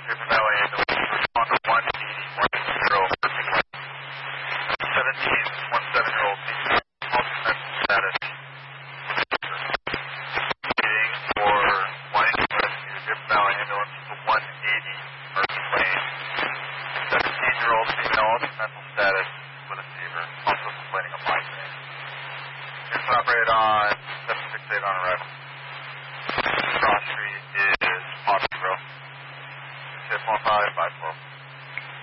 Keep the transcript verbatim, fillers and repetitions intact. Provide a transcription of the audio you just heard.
River Valley ambulance, respond to one eighty, one zero, seventeen, one seven-year-old female, pulse mental status. Waiting for one ambulance, River Valley ambulance to one eighty, Mercy Lane. seventeen-year-old female, also mental status with a fever, also complaining of migraine. It's operated on seven six eight on arrival. Cross Street is Austin Road. six one five five four.